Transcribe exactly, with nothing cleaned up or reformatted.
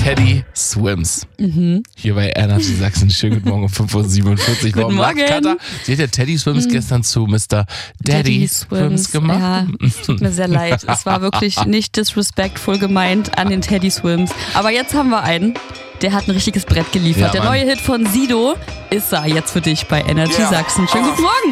Teddy Swims. Mhm. Hier bei Energy Sachsen. Schönen guten Morgen um fünf Uhr siebenundvierzig. Guten Morgen. Katha? Sie hat ja Teddy Swims mhm. gestern zu Mister Daddy, Daddy Swims, Swims gemacht. Ja, es tut mir sehr leid. Es war wirklich nicht disrespectful gemeint an den Teddy Swims. Aber jetzt haben wir einen, der hat ein richtiges Brett geliefert. Ja, der neue Hit von Sido ist da jetzt für dich bei Energy yeah. Sachsen. Schönen guten Morgen.